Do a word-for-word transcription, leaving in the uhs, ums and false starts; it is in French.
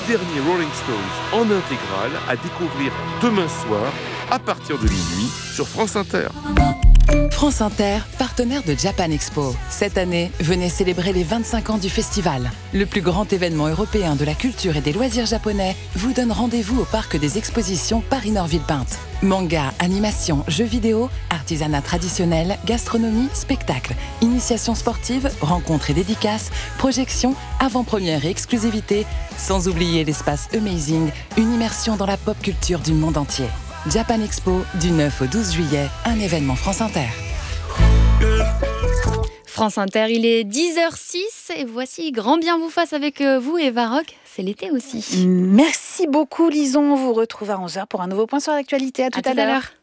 derniers Rolling Stones en intégrale à découvrir demain soir à partir de minuit sur France Inter. France Inter, partenaire de Japan Expo. Cette année, venez célébrer les vingt-cinq ans du festival. Le plus grand événement européen de la culture et des loisirs japonais vous donne rendez-vous au parc des expositions Paris-Nord-Villepinte. Manga, animation, jeux vidéo, artisanat traditionnel, gastronomie, spectacle, initiation sportive, rencontres et dédicaces, projections, avant-première et exclusivité, sans oublier l'espace Amazing, une immersion dans la pop culture du monde entier. Japan Expo, du neuf au douze juillet, un événement France Inter. France Inter, il est dix heures six et voici Grand Bien vous fasse avec vous, Eva Rock. C'est l'été aussi. Merci beaucoup, Lison. On vous retrouve à onze heures pour un nouveau point sur l'actualité. À tout à, à, tout à l'heure.